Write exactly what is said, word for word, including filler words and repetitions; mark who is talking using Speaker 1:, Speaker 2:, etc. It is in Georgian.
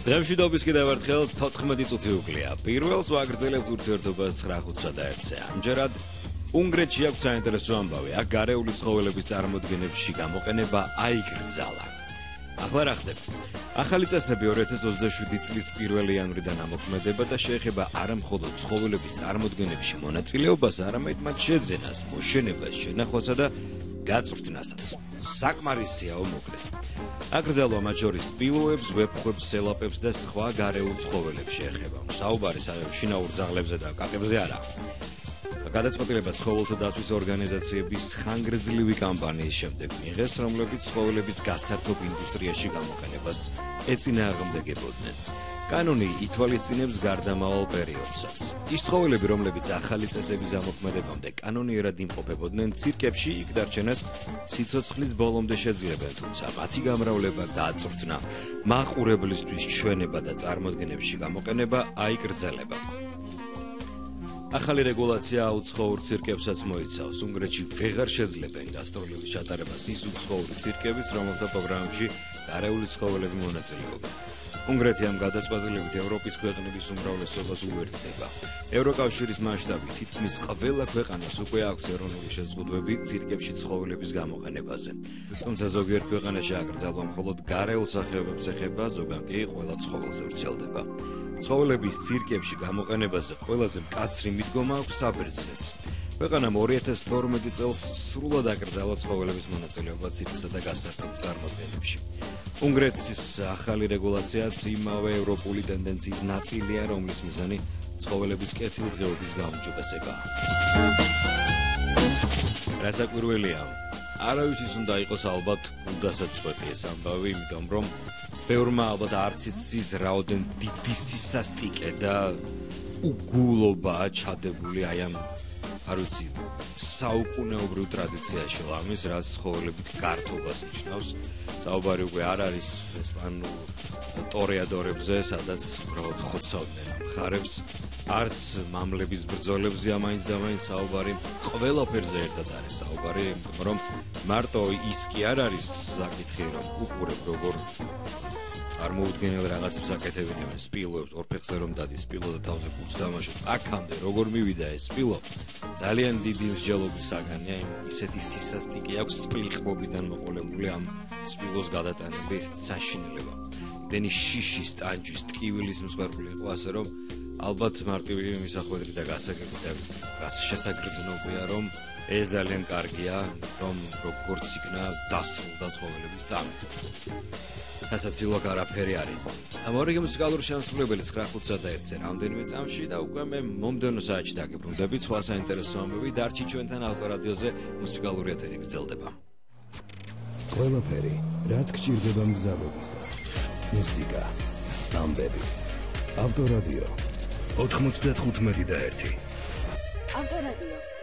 Speaker 1: დღემშვიდობის კიდევ ერთხელ თოთხმეტი წუთი უკლია. პირველს ვაგრძელებთ ურთიერთობას ცხრა ხუთსა და ერთზე. ამჯერად უნგრეთში აქვს საინტერესო ამბავი. აქ გარეული ცხოველების წარმოდგენებში გამოყენება აიგრძალა. ახლა რა ხდება? ახალი წესები ორი ათას ოცდაშვიდი წლის პირველი იანვრიდან ამოქმედება და შეეხება არა მხოლოდ ცხოველების წარმოდგენებში მონაწილეობას, არამედ მათ შეძენას, მოშენებას, შენახვასა და გაწვრთნასაც. საკმარისიაო მოკლედ. აკრძალვა მათ შორის სპილოებს, ვეფხვებს, სელაპებს და სხვა გარეულ ცხოველებს შეეხება. საუბარი შინაურ ძაღლებზე და კატებზე არა. გადაწყვეტილება ცხოველთა დაცვის ორგანიზაციების ხანგრძლივი კამპანიის შემდეგ მიიღეს, რომლებიც ცხოველების გასართობ ინდუსტრიაში გამოყენებას ეწინააღმდეგებოდნენ. კანონი ითვალისწინებს გარდამავალ პერიოდსაც. ის ცხოველები, რომლებიც ახალი წესების ამოქმედებამდე კანონიერად იმყოფებოდნენ ცირკებში, იქ დარჩენას სიცოცხლის ბოლომდე შეძლებენ, თუმცა მათი გამრავლება, გაწვრთნა, მაყურებლისთვის ჩვენება და წარმოდგენებში გამოყენება აიკრძალება. ახალი რეგულაცია უცხოურ ცირკებსაც მოიცავს. უნგრეთში ვეღარ შეძლებენ გასტროლების ჩატარებას ის უცხოური ცირკებიც, რომელთა პროგრამებში გარეული ცხოველები მონაწილეობენ. უნგრეთი ამ გადაწყვეტილებით ევროპის ქვეყნების უმრავლესობას უერთდება. ევროკავშირის მასშტაბით თითქმის ყველა ქვეყანას უკვე აქვს ეროვნული შეზღუდვები ცირკებში ცხოველების გამოყენებაზე. თუმცა ზოგიერთ ქვეყანაში აკრძალვა მხოლოდ გარეულ სახეობებს ეხება, ზოგან კი ყველა ცხოველზე ვრცელდება. ცხოველების ცირკებში გამოყენებაზე ყველაზე მკაცრი მიდგომა აქვს საბერძნეთს. ქვეყანამ ორი ათას თორმეტი წელს სრულად აკრძალა ცხოველების მონაწილეობა ცირკსა და გასართობ წარმოდგენებში. უნგრეთის ახალი რეგულაციაც იმავე ევროპული ტენდენციის ნაწილია, რომლის მიზანი ცხოველების კეთილდღეობის გაუმჯობესებაა. რასაკვირველია, არავის უნდა იყოს ალბათ გულდასაწყვეტი ეს ამბავი, იმიტომ რომ ბევრმა ალბათ არც იცის რაოდენ დიდი სისასტიკე და უგულობაა ჩადებული აი ამ არ ვიცი საუკუნეობრივ ტრადიციაში ლამის, რაც ცხოველებით გართობას ნიშნავს. საუბარი უკვე არ არის ესპანურ ტორეადორებზე, სადაც უბრალოდ ხოცავდნენ ამ ხარებს, არც მამლების ბრძოლებზე ამაინც და მაინც საუბარი ყველაფერზე ერთად არის საუბარი, რომ მარტო ის კი არ არის საკითხი, რომ უყურებ როგორ წარმოუდგენელ რაღაცებს აკეთებინებენ სპილოებს, ორფეხზე რომ დადის სპილო და თავზე გულს დამაშოთ. აქამდე როგორ მივიდა ეს სპილო? ძალიან დიდი მსჯელობის საგანია, ისეთი სისასტიკე აქვს სპლიხბობიდან მოყოლებული ამ სპილოს გადატანება, ესეთი საშინელება. დენი შიშის, ტანჯვის, ტკივილის მსხვერპლი იყო, ასე რომ ალბათ მარტივი მისახვედრი და გასაგები და შესაგრძნობია, რომ ეს ძალიან კარგია, რომ როგორც იქნა დასრულდა ცხოველების წამი. ასაცილო არაფერი არ იყო. ამორიგი მუსიკალური შემსრულებელი ცხრა ხუთსა და ერთზე რამდენიმე წამში და უკვე მე მომდევნო საათში დაგებრუნდები სხვა საინტერესო ამბები დარჩი ჩვენთან ავტორადიოზე მუსიკალური ეთერი გრძელდება.
Speaker 2: ყველაფერი, რაც გჭირდება მგზავრობისას. მუსიკა, ამბები. ავტორადიო ოთხმოცდათხუთმეტი და ერთი.
Speaker 3: ავტორადიო